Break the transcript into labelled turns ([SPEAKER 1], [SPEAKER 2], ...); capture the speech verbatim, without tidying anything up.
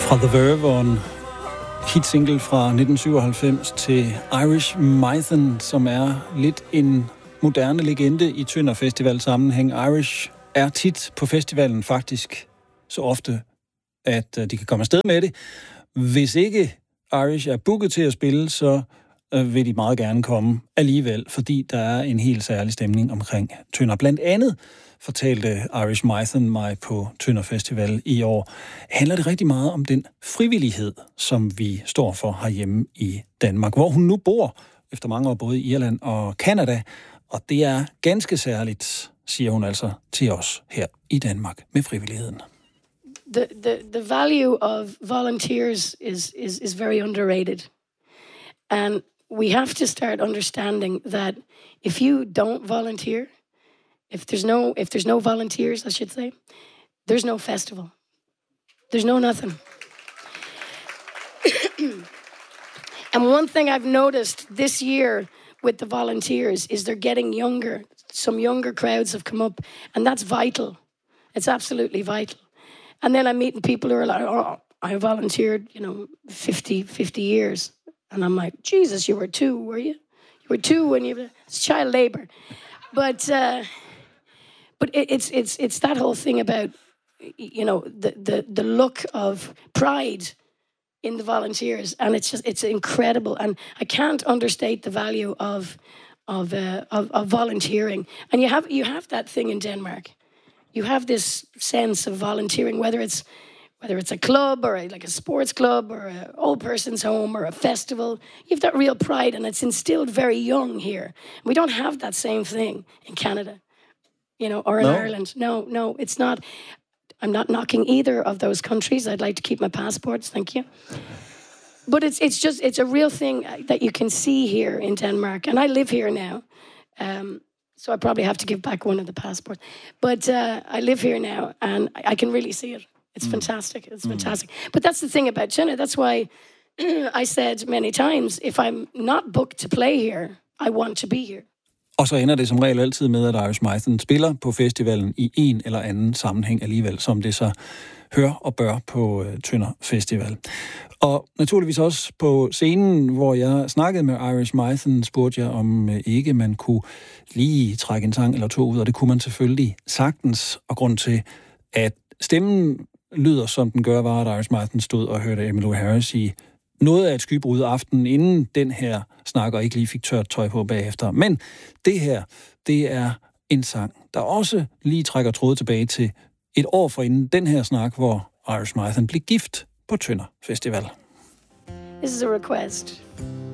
[SPEAKER 1] Fra The Verve og en hitsingle fra nitten syvoghalvfems til Irish Mython, som er lidt en moderne legende i Tønder Festival sammenhæng. Irish er tit på festivalen faktisk så ofte, at de kan komme afsted med det. Hvis ikke Irish er booket til at spille, så vil de meget gerne komme alligevel, fordi der er en helt særlig stemning omkring Tønder. Blandt andet fortalte Irish Mython mig på Tønder Festival i år, handler det rigtig meget om den frivillighed, som vi står for herhjemme i Danmark, hvor hun nu bor efter mange år både i Irland og Canada, og det er ganske særligt, siger hun altså til os her i Danmark med frivilligheden.
[SPEAKER 2] The the the value of volunteers is is is very underrated, and we have to start understanding that if you don't volunteer, if there's no if there's no volunteers, I should say, there's no festival. There's no nothing. And one thing I've noticed this year with the volunteers is they're getting younger. Some younger crowds have come up, and that's vital. It's absolutely vital. And then I'm meeting people who are like, oh, I volunteered, you know, fifty, fifty years. And I'm like, Jesus, you were two, were you? You were two when you... It's child labor. But uh, but it, it's it's it's that whole thing about, you know, the, the, the look of pride in the volunteers. And it's just, it's incredible. And I can't understate the value of of uh, of, of volunteering. And you have you have that thing in Denmark. You have this sense of volunteering, whether it's whether it's a club or a, like a sports club or an old person's home or a festival. You have that real pride, and it's instilled very young here. We don't have that same thing in Canada, you know, or in
[SPEAKER 1] no.
[SPEAKER 2] Ireland. No, no, it's not. I'm not knocking either of those countries. I'd like to keep my passports, thank you. But it's it's just it's a real thing that you can see here in Denmark, and I live here now. Um, So I probably have to give back one of the passports. But uh, I live here now, and I can really see it. It's mm. fantastic. It's mm. fantastic. But that's the thing about China. That's why I said many times, if I'm not booked to play here, I want to be here.
[SPEAKER 1] Og så ender det som regel altid med, at Irish Mython spiller på festivalen i en eller anden sammenhæng alligevel, som det så hører og bør på uh, Tønder Festival. Og naturligvis også på scenen, hvor jeg snakkede med Irish Mython, spurgte jeg, om uh, ikke man kunne lige trække en sang eller to ud, og det kunne man selvfølgelig sagtens. Og grund til, at stemmen lyder, som den gør, var, at Irish Mython stod og hørte Emmylou Harris i noget af et skybrud aften, inden den her snakker ikke lige fik tørt tøj på bagefter. Men det her, det er en sang, der også lige trækker tråd tilbage til et år forinden den her snak, hvor Irish Mython blev gift på Tønder Festival.
[SPEAKER 2] This is a request.